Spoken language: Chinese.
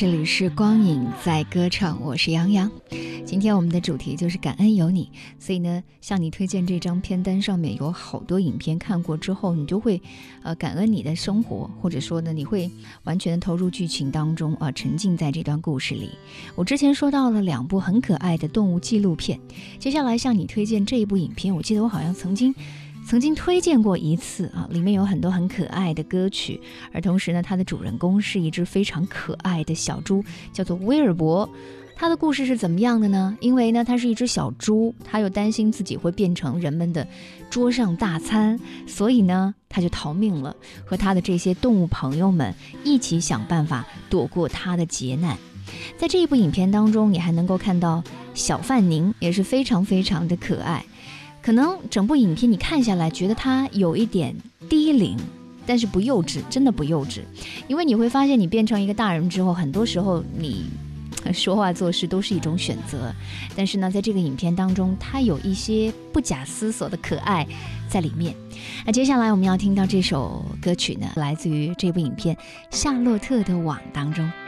这里是光影在歌唱，我是杨洋。今天我们的主题就是感恩有你，所以呢，向你推荐这张片单上面有好多影片，看过之后你就会感恩你的生活，或者说呢，你会完全的投入剧情当中沉浸在这段故事里。我之前说到了2部很可爱的动物纪录片，接下来向你推荐这一部影片，我记得我好像曾经推荐过一次里面有很多很可爱的歌曲，而同时呢，它的主人公是一只非常可爱的小猪，叫做威尔伯。它的故事是怎么样的呢？因为呢，它是一只小猪，它又担心自己会变成人们的桌上大餐，所以呢，它就逃命了，和它的这些动物朋友们一起想办法躲过它的劫难。在这一部影片当中，你还能够看到小范宁，也是非常非常的可爱。可能整部影片你看下来觉得它有一点低龄，但是不幼稚，真的不幼稚。因为你会发现你变成一个大人之后，很多时候你说话做事都是一种选择，但是呢，在这个影片当中，它有一些不假思索的可爱在里面。那接下来我们要听到这首歌曲呢，来自于这部影片《夏洛特的网》当中。